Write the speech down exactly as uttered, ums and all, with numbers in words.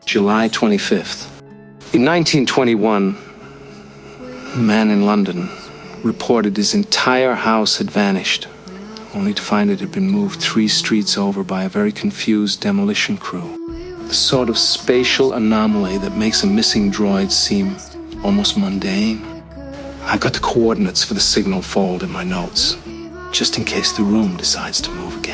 July twenty-fifth. In nineteen twenty-one, a man in London reported his entire house had vanished, only to find it had been moved three streets over by a very confused demolition crew. The sort of spatial anomaly that makes a missing droid seem almost mundane. I've got the coordinates for the signal fold in my notes, just in case the room decides to move again.